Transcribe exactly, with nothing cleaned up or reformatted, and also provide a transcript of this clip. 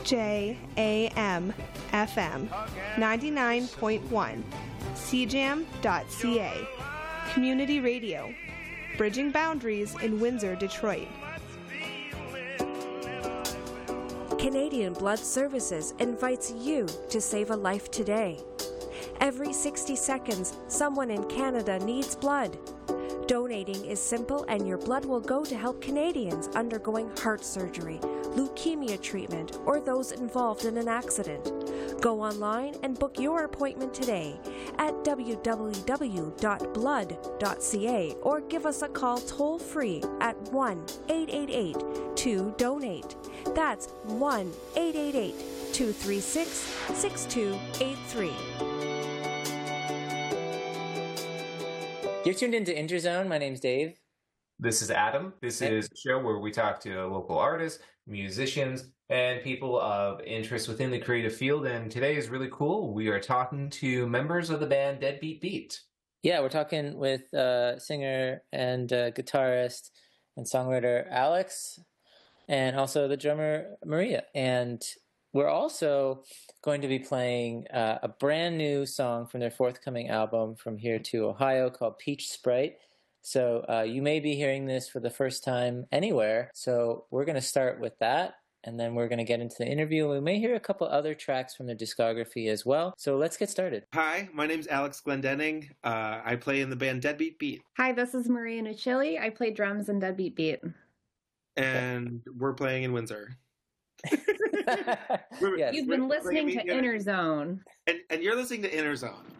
J A M F M ninety-nine point one, C Jam dot C A, Community Radio, bridging boundaries in Windsor, Detroit. Canadian Blood Services invites you to save a life today. Every sixty seconds, someone in Canada needs blood. Donating is simple, and your blood will go to help Canadians undergoing heart surgery, leukemia treatment, or those involved in an accident. Go online and book your appointment today at w w w dot blood dot c a or give us a call toll-free at one eight eight eight two donate. That's one eight eight eight two three six six two eight three. You're tuned into Interzone. My name's Dave. This is Adam. This Hey. is a show where we talk to local artists, musicians, and people of interest within the creative field. And today is really cool. We are talking to members of the band Deadbeat Beat. Yeah, we're talking with uh, singer and uh, guitarist and songwriter Alex, and also the drummer Maria. And we're also going to be playing uh, a brand new song from their forthcoming album From Here to Ohio called Peach Sprite. So uh, you may be hearing this for the first time anywhere. So we're going to start with that, and then we're going to get into the interview. We may hear a couple other tracks from their discography as well. So let's get started. Hi, my name's Alex Glendenning. Uh, I play in the band Deadbeat Beat. Hi, this is Maria Nucilli. I play drums in Deadbeat Beat. And we're playing in Windsor. Yes. You've been We're- listening we're- to Inner Zone. And, and you're listening to Inner Zone.